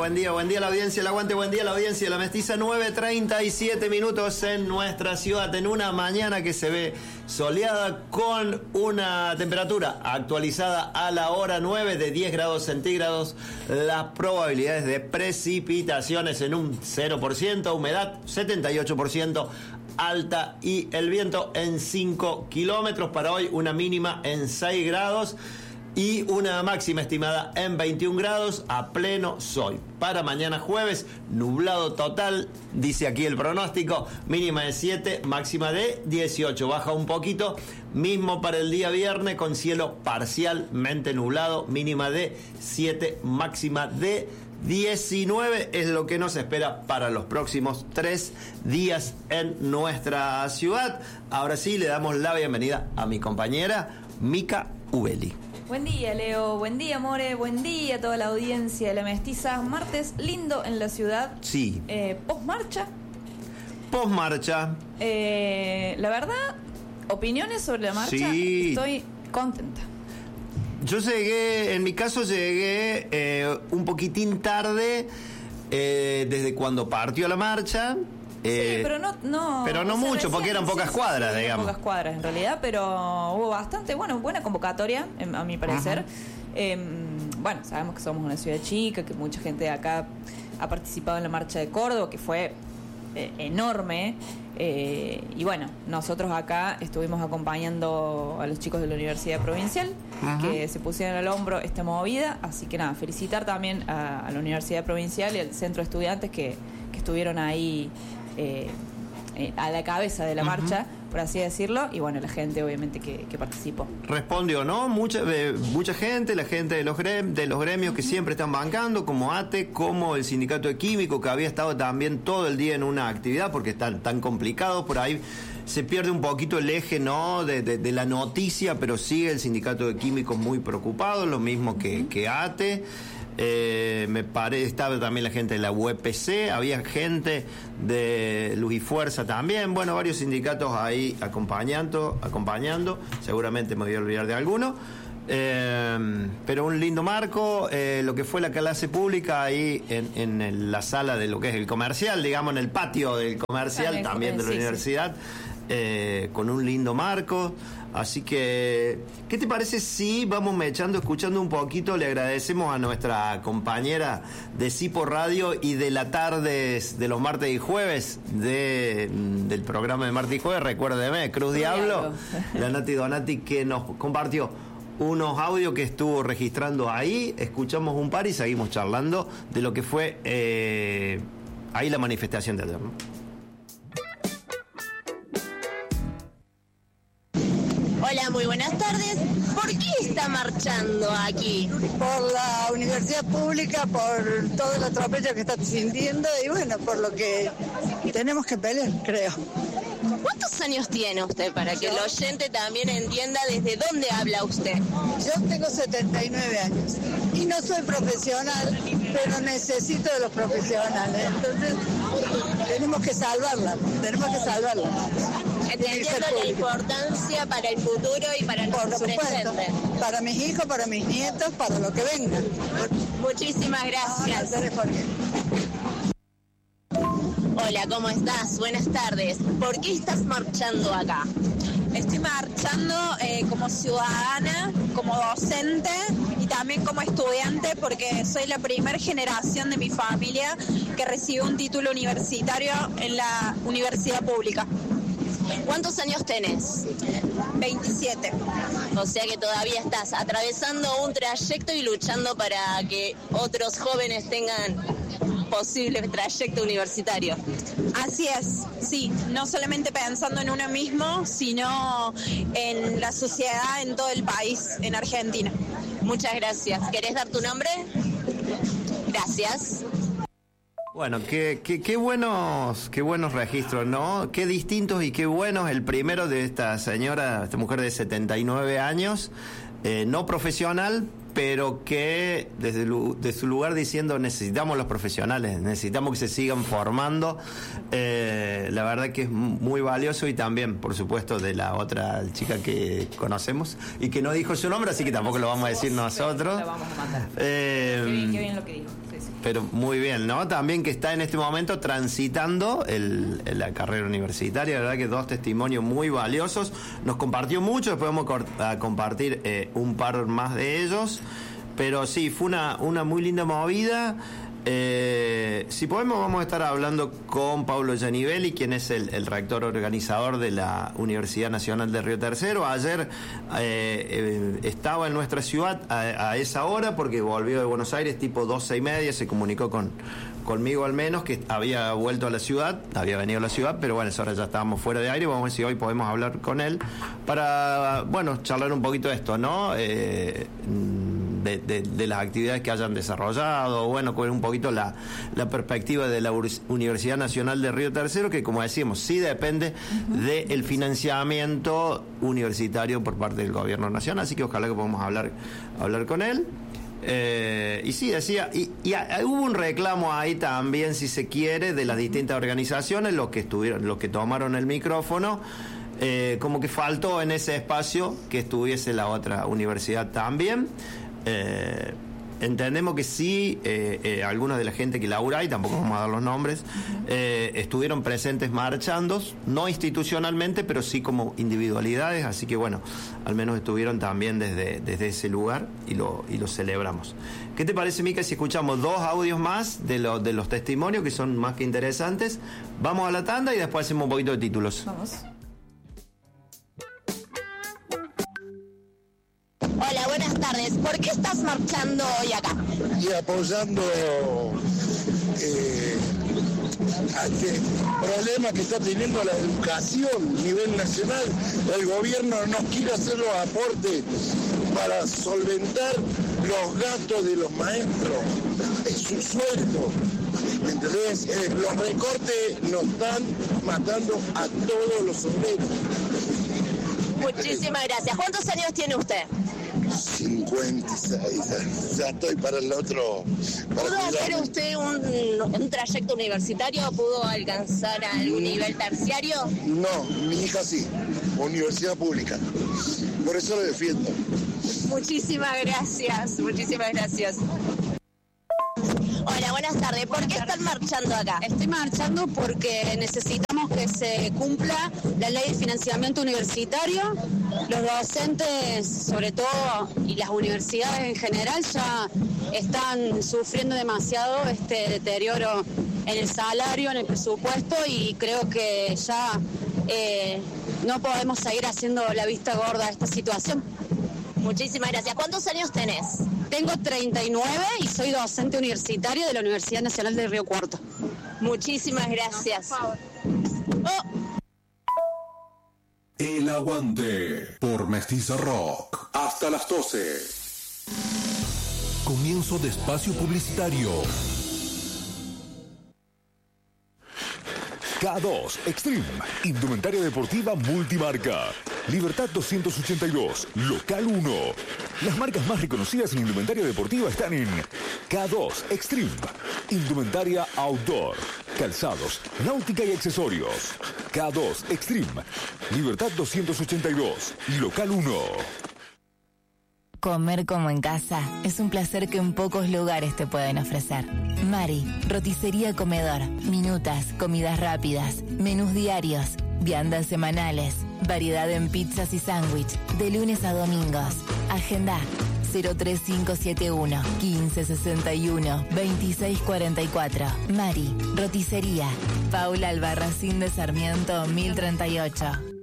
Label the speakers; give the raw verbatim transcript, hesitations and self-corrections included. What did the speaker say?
Speaker 1: buen día, buen día a la audiencia, el aguante, buen día a la audiencia, la mestiza. Nueve treinta y siete minutos en nuestra ciudad, en una mañana que se ve soleada con una temperatura actualizada a la hora nueve de diez grados centígrados, las probabilidades de precipitaciones en un cero por ciento, humedad setenta y ocho por ciento, alta, y el viento en cinco kilómetros. Para hoy una mínima en seis grados y una máxima estimada en veintiún grados a pleno sol. Para mañana jueves, nublado total, dice aquí el pronóstico, mínima de siete, máxima de dieciocho, baja un poquito. Mismo para el día viernes, con cielo parcialmente nublado, mínima de siete, máxima de diecinueve, es lo que nos espera para los próximos tres días en nuestra ciudad. Ahora sí, le damos la bienvenida a mi compañera Mica Ubeli.
Speaker 2: Buen día, Leo. Buen día, More. Buen día a toda la audiencia de La Mestiza. Martes lindo en la ciudad.
Speaker 1: Sí.
Speaker 2: Eh, Post-marcha.
Speaker 1: Post-marcha.
Speaker 2: Eh, la verdad, opiniones sobre la marcha.
Speaker 1: Sí.
Speaker 2: Estoy contenta.
Speaker 1: Yo llegué, en mi caso llegué eh, un poquitín tarde, eh, desde cuando partió la marcha. Eh,
Speaker 2: sí, pero no, no,
Speaker 1: pero no
Speaker 2: o sea,
Speaker 1: mucho,
Speaker 2: recién,
Speaker 1: porque eran pocas
Speaker 2: sí,
Speaker 1: cuadras,
Speaker 2: sí, eran
Speaker 1: digamos.
Speaker 2: pocas cuadras en realidad, pero hubo bastante, bueno, buena convocatoria, a mi parecer. Eh, bueno, sabemos que somos una ciudad chica, que mucha gente de acá ha participado en la marcha de Córdoba, que fue eh, enorme. Eh, y bueno, nosotros acá estuvimos acompañando a los chicos de la Universidad Provincial, ajá, que se pusieron al hombro esta movida. Así que nada, felicitar también a, a la Universidad Provincial y al Centro de Estudiantes que, que estuvieron ahí Eh, eh, a la cabeza de la, uh-huh, marcha, por así decirlo, y bueno, la gente obviamente que, que participó.
Speaker 1: Respondió, ¿no? Mucha eh, mucha gente, la gente de los, grem, de los gremios, uh-huh, que siempre están bancando, como A T E, como el Sindicato de Químicos, que había estado también todo el día en una actividad, porque están tan complicados, por ahí se pierde un poquito el eje, ¿no?, de, de, de la noticia, pero sigue el Sindicato de Químicos muy preocupado, lo mismo que, uh-huh, que A T E. Eh, me parece, estaba también la gente de la U E P C, había gente de Luz y Fuerza también, bueno, varios sindicatos ahí acompañando, acompañando, seguramente me voy a olvidar de alguno, eh, pero un lindo marco, eh, lo que fue la clase pública ahí en, en el, la sala de lo que es el comercial, digamos, en el patio del comercial, también, también de la sí, universidad, sí. Eh, con un lindo marco. Así que, ¿qué te parece si vamos mechando, escuchando un poquito? Le agradecemos a nuestra compañera de Cipo Radio y de la tarde de los martes y jueves de, del programa de martes y jueves, recuérdeme, Cruz Diablo, la Nati Donati, que nos compartió unos audios que estuvo registrando ahí. Escuchamos un par y seguimos charlando de lo que fue eh, ahí la manifestación de ayer, ¿no?
Speaker 3: Hola, muy buenas tardes. ¿Por qué está marchando aquí?
Speaker 4: Por la universidad pública, por todo el atropello que está sintiendo y bueno, por lo que tenemos que pelear, creo.
Speaker 3: ¿Cuántos años tiene usted para que el oyente también entienda desde dónde habla usted?
Speaker 4: Yo tengo setenta y nueve años y no soy profesional, pero necesito de los profesionales. Entonces, tenemos que salvarla, tenemos que salvarla.
Speaker 3: Entendiendo la importancia para el futuro y para
Speaker 4: Por
Speaker 3: nuestro
Speaker 4: supuesto,
Speaker 3: presente.
Speaker 4: Para mis hijos, para mis nietos, para lo que venga.
Speaker 3: Muchísimas gracias. Hola, ¿cómo estás? Buenas tardes. ¿Por qué estás marchando acá?
Speaker 5: Estoy marchando eh, como ciudadana, como docente y también como estudiante porque soy la primera generación de mi familia que recibió un título universitario en la universidad pública.
Speaker 3: ¿Cuántos años tenés?
Speaker 5: veintisiete.
Speaker 3: O sea que todavía estás atravesando un trayecto y luchando para que otros jóvenes tengan posible trayecto universitario.
Speaker 5: Así es, sí, no solamente pensando en uno mismo, sino en la sociedad, en todo el país, en Argentina.
Speaker 3: Muchas gracias. ¿Querés dar tu nombre? Gracias.
Speaker 1: Bueno, qué, qué, qué buenos, qué buenos registros, ¿no? Qué distintos y qué buenos. El primero de esta señora, esta mujer de setenta y nueve años, eh, no profesional, pero que desde, desde su lugar diciendo necesitamos los profesionales, necesitamos que se sigan formando. Eh, la verdad que es muy valioso, y también, por supuesto, de la otra chica que conocemos y que no dijo su nombre, así que tampoco lo vamos a decir nosotros.
Speaker 2: La vamos a matar.
Speaker 1: Eh,
Speaker 2: qué bien, qué bien lo que dijo. Sí, sí.
Speaker 1: Pero muy bien, ¿no? También que está en este momento transitando el, la carrera universitaria. La verdad que dos testimonios muy valiosos. Nos compartió mucho, después vamos a compartir eh, un par más de ellos. Pero sí, fue una, una muy linda movida. Eh, si podemos, vamos a estar hablando con Paulo Gianivelli, quien es el, el rector organizador de la Universidad Nacional de Río Tercero. Ayer eh, eh, estaba en nuestra ciudad a, a esa hora, porque volvió de Buenos Aires tipo doce y media, se comunicó con conmigo al menos, que había vuelto a la ciudad, había venido a la ciudad, pero bueno, ahora ya estábamos fuera de aire. Vamos a ver si hoy podemos hablar con él para, bueno, charlar un poquito de esto, ¿no? Eh, De, de, de las actividades que hayan desarrollado, bueno, con un poquito la, la perspectiva de la Universidad Nacional de Río Tercero, que como decíamos, sí depende uh-huh. del financiamiento universitario por parte del gobierno nacional, así que ojalá que podamos hablar, hablar con él. Eh, y sí, decía, y, y a, hubo un reclamo ahí también, si se quiere, de las distintas organizaciones, los que estuvieron, los que tomaron el micrófono. Eh, como que faltó en ese espacio que estuviese la otra universidad también. Eh, entendemos que sí, eh, eh, algunos de la gente que labura ahí, tampoco vamos a dar los nombres, eh, estuvieron presentes marchando, no institucionalmente, pero sí como individualidades, así que bueno, al menos estuvieron también desde, desde ese lugar y lo, y lo celebramos. ¿Qué te parece, Mica, si escuchamos dos audios más de, lo, de los testimonios, que son más que interesantes? Vamos a la tanda y después hacemos un poquito de títulos.
Speaker 2: Vamos.
Speaker 3: Hola, buenas tardes. ¿Por qué estás marchando hoy acá?
Speaker 6: Y apoyando eh, a este problema que está teniendo la educación a nivel nacional. El gobierno no quiere hacer los aportes para solventar los gastos de los maestros, es su sueldo. ¿Me entendés? Eh, los recortes nos están matando a todos los obreros.
Speaker 3: Muchísimas gracias. ¿Cuántos años tiene usted?
Speaker 6: cincuenta y seis, ya, ya estoy para el otro. Para
Speaker 3: ¿Pudo hacer usted un, un trayecto universitario? ¿Pudo alcanzar algún nivel terciario?
Speaker 6: No, mi hija sí, universidad pública. Por eso lo defiendo.
Speaker 3: Muchísimas gracias, muchísimas gracias. Hola, buenas tardes. ¿Por qué están marchando acá?
Speaker 7: Estoy marchando porque necesitamos que se cumpla la ley de financiamiento universitario. Los docentes, sobre todo, y las universidades en general, ya están sufriendo demasiado este deterioro en el salario, en el presupuesto, y creo que ya eh, no podemos seguir haciendo la vista gorda a esta situación.
Speaker 3: Muchísimas gracias. ¿Cuántos años tenés?
Speaker 7: Tengo treinta y nueve y soy docente universitaria de la Universidad Nacional de Río Cuarto.
Speaker 3: Muchísimas gracias.
Speaker 8: Oh. El Aguante por Mestiza Rock. Hasta las doce. Comienzo de espacio publicitario. K dos Extreme, indumentaria deportiva multimarca. Libertad doscientos ochenta y dos, local uno. Las marcas más reconocidas en indumentaria deportiva están en K dos Extreme, indumentaria outdoor, calzados, náutica y accesorios. K dos Extreme, Libertad doscientos ochenta y dos, local uno.
Speaker 9: Comer como en casa es un placer que en pocos lugares te pueden ofrecer. Mari, roticería comedor, minutas, comidas rápidas, menús diarios, viandas semanales, variedad en pizzas y sándwich, de lunes a domingos. Agenda cero tres cinco siete uno, quince sesenta y uno, veintiséis cuarenta y cuatro. Mari, roticería, Paula Albarracín de Sarmiento, mil treinta y ocho.